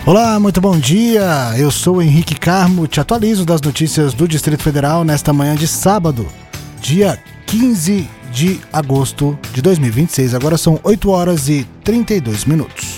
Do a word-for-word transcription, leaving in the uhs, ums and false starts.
Olá, muito bom dia, eu sou o Henrique Carmo, te atualizo das notícias do Distrito Federal nesta manhã de sábado, dia quinze de agosto de dois mil e vinte e seis, agora são oito horas e trinta e dois minutos.